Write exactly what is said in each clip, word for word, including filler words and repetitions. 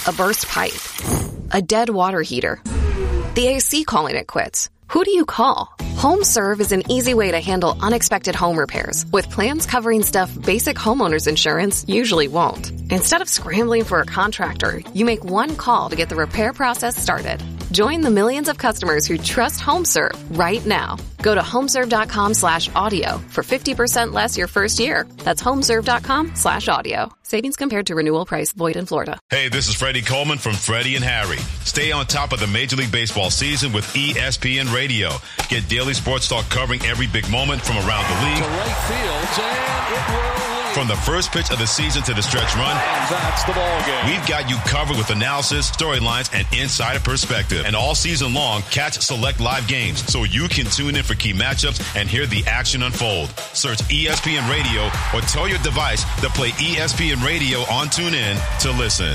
a burst pipe, a dead water heater, the A C calling it quits. Who do you call? HomeServe is an easy way to handle unexpected home repairs with plans covering stuff basic homeowners insurance usually won't. Instead of scrambling for a contractor, you make one call to get the repair process started. Join the millions of customers who trust HomeServe right now. Go to homeserve.com slash audio for fifty percent less your first year. That's homeserve.com slash audio. Savings compared to renewal price void in Florida. Hey, this is Freddie Coleman from Freddie and Harry. Stay on top of the Major League Baseball season with E S P N Radio. Get daily sports talk covering every big moment from around the league. To right field, and it will lead. From the first pitch of the season to the stretch run. And that's the ball game. We've got you covered with analysis, storylines, and insider perspective. And all season long, catch select live games so you can tune in for key matchups and hear the action unfold. Search E S P N Radio or tell your device to play E S P N Radio on TuneIn to listen.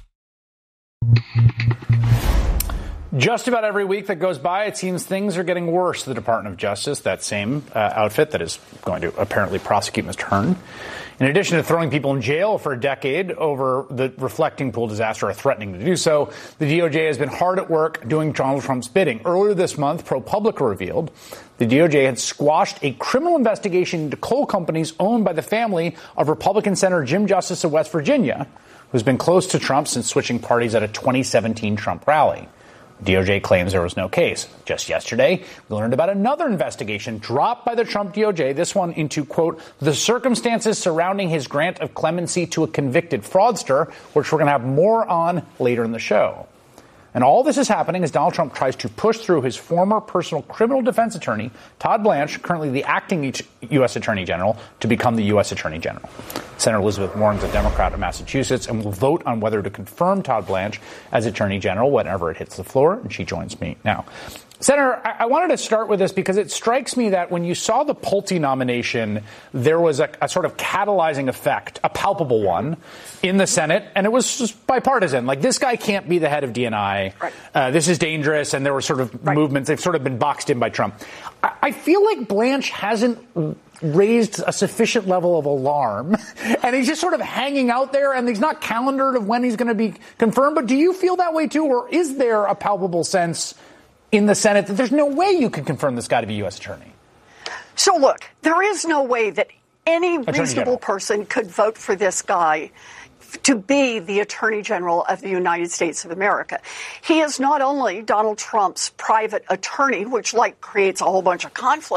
Just about every week that goes by, it seems things are getting worse. The Department of Justice, that same uh, outfit that is going to apparently prosecute Mister Hearn. In addition to throwing people in jail for a decade over the reflecting pool disaster or threatening to do so, the D O J has been hard at work doing Donald Trump's bidding. Earlier this month, ProPublica revealed the D O J had squashed a criminal investigation into coal companies owned by the family of Republican Senator Jim Justice of West Virginia, who's been close to Trump since switching parties at a twenty seventeen Trump rally. D O J claims there was no case. Just yesterday, we learned about another investigation dropped by the Trump D O J, this one into, quote, the circumstances surrounding his grant of clemency to a convicted fraudster, which we're going to have more on later in the show. And all this is happening as Donald Trump tries to push through his former personal criminal defense attorney, Todd Blanche, currently the acting U S Attorney General, to become the U S Attorney General. Senator Elizabeth Warren's a Democrat of Massachusetts and will vote on whether to confirm Todd Blanche as Attorney General whenever it hits the floor, and she joins me now. Senator, I, I wanted to start with this because it strikes me that when you saw the Pulte nomination, there was a, a sort of catalyzing effect, a palpable one, in the Senate, and it was just bipartisan. Like, this guy can't be the head of D N I. Right. Uh, this is dangerous, and there were sort of right. movements. They've sort of been boxed in by Trump. I, I feel like Blanche hasn't raised a sufficient level of alarm, and he's just sort of hanging out there, and he's not calendared of when he's going to be confirmed. But do you feel that way, too, or is there a palpable sense in the Senate that there's no way you could confirm this guy to be U S Attorney? So, look, there is no way that any Attorney reasonable General. person could vote for this guy to be the Attorney General of the United States of America. He is not only Donald Trump's private attorney, which, like, creates a whole bunch of conflict,